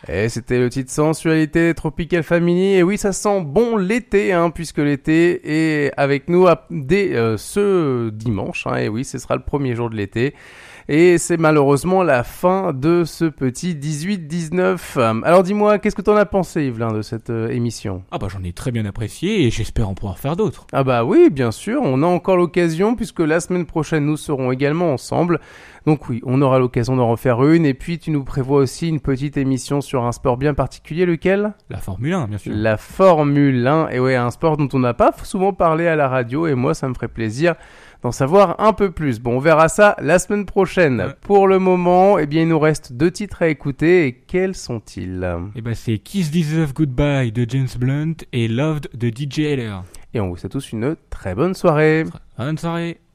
Et c'était le titre Sensualité Tropical Family. Et oui, ça sent bon l'été, puisque l'été est avec nous dès ce dimanche. Et oui, ce sera le premier jour de l'été. Et c'est malheureusement la fin de ce petit 18-19. Alors dis-moi, qu'est-ce que t'en as pensé, Yvelin, de cette émission ? Ah bah j'en ai très bien apprécié et j'espère en pouvoir faire d'autres. Ah bah oui, bien sûr, on a encore l'occasion puisque la semaine prochaine nous serons également ensemble. Donc oui, on aura l'occasion d'en refaire une et puis tu nous prévois aussi une petite émission sur un sport bien particulier, lequel ? La Formule 1, bien sûr. La Formule 1, et ouais, un sport dont on n'a pas souvent parlé à la radio et moi ça me ferait plaisir d'en savoir un peu plus. Bon, on verra ça la semaine prochaine. Ouais. Pour le moment, eh bien, il nous reste 2 titres à écouter. Et quels sont-ils ? Eh ben, c'est Kiss This Love Goodbye de James Blunt et Loved de DJ Heller. Et on vous souhaite tous une très bonne soirée. Bonne soirée.